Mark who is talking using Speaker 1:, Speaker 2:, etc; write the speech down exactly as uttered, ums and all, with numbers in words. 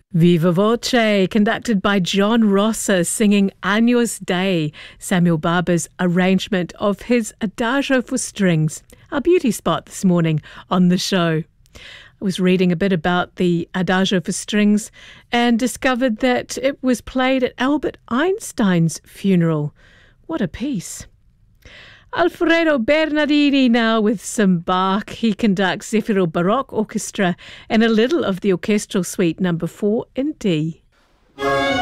Speaker 1: Viva Voce, conducted by John Rosser, singing Agnus Dei, Samuel Barber's arrangement of his Adagio for Strings, our beauty spot this morning on the show. I was reading a bit about the Adagio for Strings and discovered that it was played at Albert Einstein's funeral. What a piece. Alfredo Bernardini now with some Bach. He conducts Zefiro Baroque Orchestra and a little of the orchestral suite number four in D.